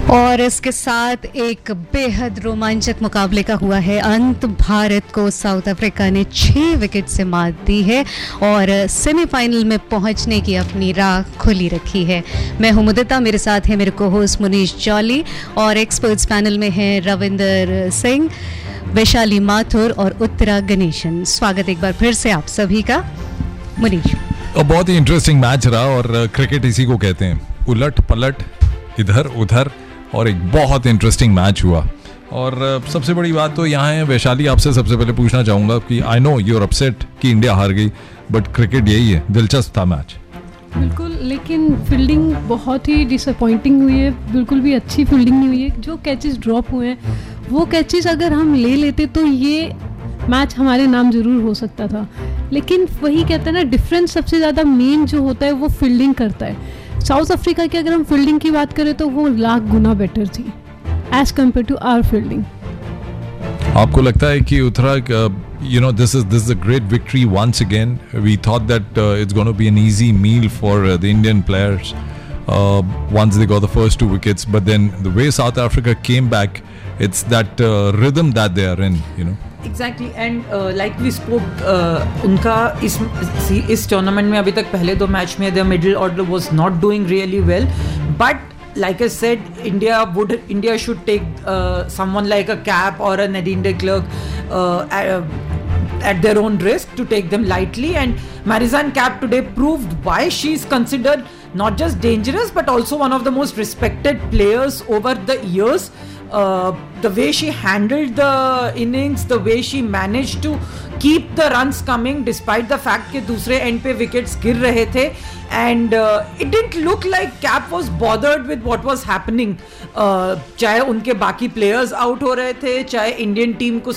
और इसके साथ एक बेहद रोमांचक मुकाबले का हुआ है अंत। भारत को साउथ अफ्रीका ने 6 विकेट से मात दी है और सेमीफाइनल में पहुंचने की अपनी राह खुली रखी है। मैं हूं मुदिता, मेरे साथ है मेरे को होस्ट मुनीश जॉली और एक्सपर्ट्स पैनल में हैं रविंदर सिंह, वैशाली माथुर और उत्तरा गणेशन। स्वागत एक बार फिर से आप सभी का। मुनीश, बहुत ही इंटरेस्टिंग मैच रहा और क्रिकेट इसी को कहते हैं, उलट पलट इधर उधर, और एक बहुत इंटरेस्टिंग मैच हुआ। और सबसे बड़ी बात तो यहाँ है, वैशाली आपसे सबसे पहले पूछना चाहूँगा कि I know you are upset कि इंडिया हार गई, बट क्रिकेट यही है, दिलचस्प था मैच। बिल्कुल, लेकिन फील्डिंग बहुत ही डिसअपॉइंटिंग हुई है, बिल्कुल भी अच्छी फील्डिंग नहीं हुई है। जो कैचेस ड्रॉप हुए हैं वो कैचेस अगर हम ले लेते तो ये मैच हमारे नाम ज़रूर हो सकता था। लेकिन वही कहते हैं ना, डिफरेंस सबसे ज़्यादा मेन जो होता है वो फील्डिंग करता है। साउथ अफ्रीका की अगर हम फील्डिंग की बात करें तो वो लाख गुना बेटर थी as compare to our fielding. आपको लगता है कि Uttara, you know, this is a great victory once again. We thought that it's going to be an easy meal for the Indian players once they got the first 2 wickets, but then the way South Africa came back, it's that rhythm that they are in, you know. Exactly, and like we spoke, उनका इस tournament में अभी तक पहले 2 match में the middle order was not doing really well, but like I said, India should take someone like a Cap or a Nadine de Klerk at their own risk to take them lightly, and Marizanne Cap today proved why she is considered not just dangerous but also one of the most respected players over the years. The way she handled the innings, the way she managed to keep the runs coming despite the fact कि दूसरे end पे wickets गिर रहे थे, and it didn't look like Cap was bothered with what was happening. चाहे उनके बाकी players out हो रहे थे, चाहे Indian team को